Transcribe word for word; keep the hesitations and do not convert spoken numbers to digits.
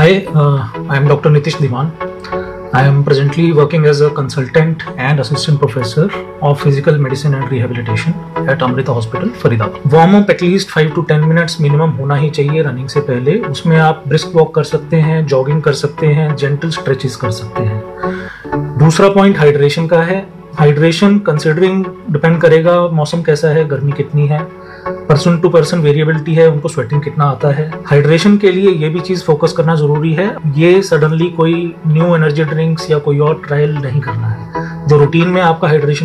Hi, uh, I am Doctor Nitish Diwan. I am presently working as a consultant and assistant professor of physical medicine and rehabilitation at Amrita Hospital, Faridabad. Warm up at least five to ten minutes minimum होना ही चाहिए running से पहले. उसमें आप brisk walk कर सकते हैं, jogging कर सकते हैं, जेंटल स्ट्रेचेस कर सकते हैं. दूसरा पॉइंट हाइड्रेशन का है. हाइड्रेशन कंसिडरिंग डिपेंड करेगा मौसम कैसा है, गर्मी कितनी है, पर्सन टू पर्सन वेरिएबिलिटी है, उनको स्वेटिंग कितना आता है. हाइड्रेशन के लिए ये भी चीज फोकस करना जरूरी है. ये सडनली कोई न्यू एनर्जी ड्रिंक्स या कोई और ट्रायल नहीं करना है. जो रूटीन में आपका हाइड्रेशन